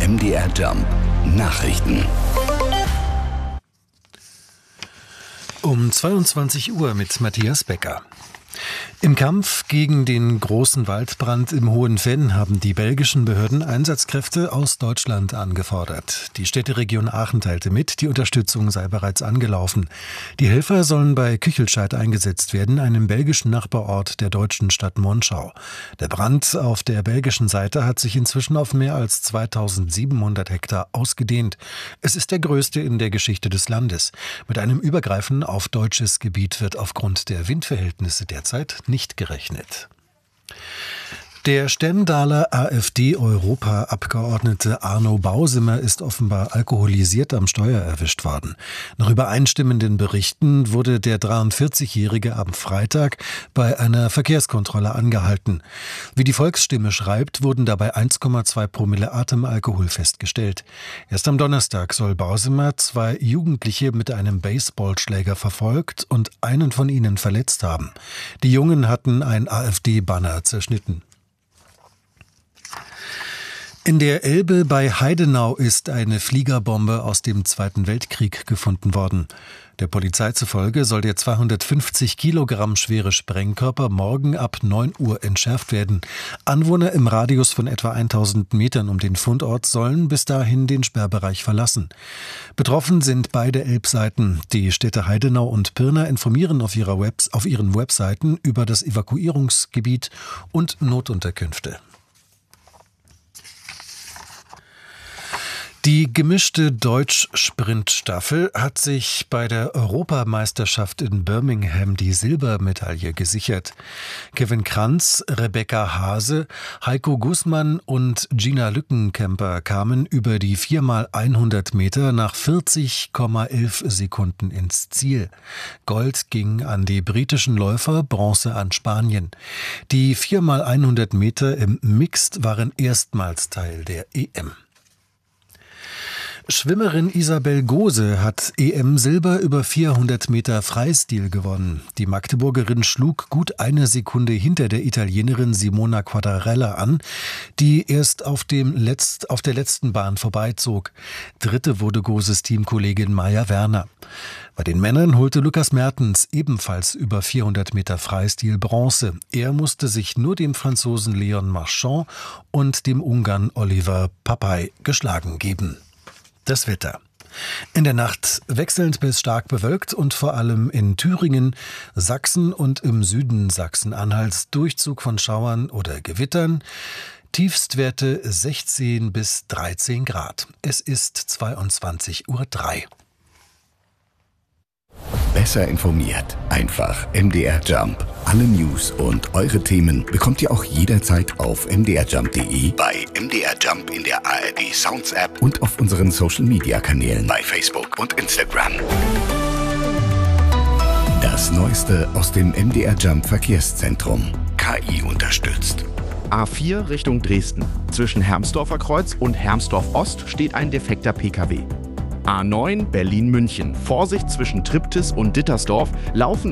MDR Jump Nachrichten. Um 22 Uhr mit Matthias Becker. Im Kampf gegen den großen Waldbrand im Hohen Venn haben die belgischen Behörden Einsatzkräfte aus Deutschland angefordert. Die Städteregion Aachen teilte mit, die Unterstützung sei bereits angelaufen. Die Helfer sollen bei Küchelscheid eingesetzt werden, einem belgischen Nachbarort der deutschen Stadt Monschau. Der Brand auf der belgischen Seite hat sich inzwischen auf mehr als 2700 Hektar ausgedehnt. Es ist der größte in der Geschichte des Landes. Mit einem Übergreifen auf deutsches Gebiet wird aufgrund der Windverhältnisse derzeit nicht gerechnet. Der Stendaler AfD-Europaabgeordnete Arno Bausimmer ist offenbar alkoholisiert am Steuer erwischt worden. Nach übereinstimmenden Berichten wurde der 43-Jährige am Freitag bei einer Verkehrskontrolle angehalten. Wie die Volksstimme schreibt, wurden dabei 1,2 Promille Atemalkohol festgestellt. Erst am Donnerstag soll Bausimmer 2 Jugendliche mit einem Baseballschläger verfolgt und einen von ihnen verletzt haben. Die Jungen hatten ein AfD-Banner zerschnitten. In der Elbe bei Heidenau ist eine Fliegerbombe aus dem Zweiten Weltkrieg gefunden worden. Der Polizei zufolge soll der 250 Kilogramm schwere Sprengkörper morgen ab 9 Uhr entschärft werden. Anwohner im Radius von etwa 1000 Metern um den Fundort sollen bis dahin den Sperrbereich verlassen. Betroffen sind beide Elbseiten. Die Städte Heidenau und Pirna informieren auf ihren Webseiten über das Evakuierungsgebiet und Notunterkünfte. Die gemischte Deutsch-Sprint-Staffel hat sich bei der Europameisterschaft in Birmingham die Silbermedaille gesichert. Kevin Kranz, Rebecca Hase, Heiko Gußmann und Gina Lückenkämper kamen über die 4x100 Meter nach 40,11 Sekunden ins Ziel. Gold ging an die britischen Läufer, Bronze an Spanien. Die 4x100 Meter im Mixed waren erstmals Teil der EM. Schwimmerin Isabel Gose hat EM-Silber über 400 Meter Freistil gewonnen. Die Magdeburgerin schlug gut eine Sekunde hinter der Italienerin Simona Quadarella an, die erst auf der letzten Bahn vorbeizog. Dritte wurde Goses Teamkollegin Maja Werner. Bei den Männern holte Lukas Mertens ebenfalls über 400 Meter Freistil Bronze. Er musste sich nur dem Franzosen Leon Marchand und dem Ungarn Oliver Papay geschlagen geben. Das Wetter. In der Nacht wechselnd bis stark bewölkt und vor allem in Thüringen, Sachsen und im Süden Sachsen-Anhalts Durchzug von Schauern oder Gewittern. Tiefstwerte 16 bis 13 Grad. Es ist 22:03 Uhr. Besser informiert. Einfach MDR Jump. Alle News und eure Themen bekommt ihr auch jederzeit auf mdrjump.de, bei MDR Jump in der ARD Sounds App und auf unseren Social Media Kanälen bei Facebook und Instagram. Das Neueste aus dem MDR Jump Verkehrszentrum. KI unterstützt. A4 Richtung Dresden. Zwischen Hermsdorfer Kreuz und Hermsdorf Ost steht ein defekter Pkw. A9 Berlin-München. Vorsicht zwischen Triptis und Dittersdorf laufen